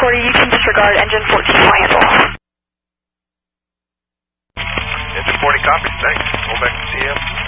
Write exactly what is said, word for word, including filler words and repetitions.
forty, you can disregard engine fourteen will handle. Engine forty copies, thanks. Hold back to C M.